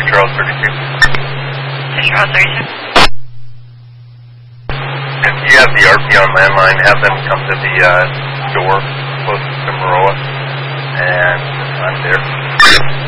Charles 32. Charles 32. If you have the RP on landline, have them come to the door.